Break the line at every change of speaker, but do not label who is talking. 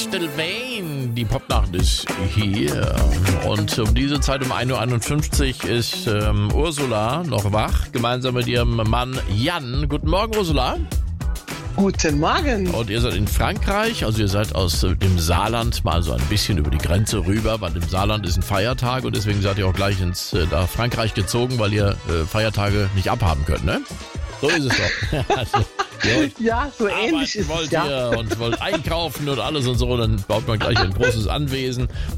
Still Wayne. Die Popnacht ist hier. Und um diese Zeit um 1.51 Uhr ist Ursula noch wach, gemeinsam mit ihrem Mann Jan. Guten Morgen, Ursula.
Guten Morgen.
Und ihr seid in Frankreich, also ihr seid aus dem Saarland mal so ein bisschen über die Grenze rüber, weil im Saarland ist ein Feiertag und deswegen seid ihr auch gleich ins Frankreich gezogen, weil ihr Feiertage nicht abhaben könnt, ne? So ist es doch. Also,
ja, so ähnlich ist
wollt
es, ja.
ihr und wollt einkaufen und alles und so, dann baut man gleich ein großes Anwesen.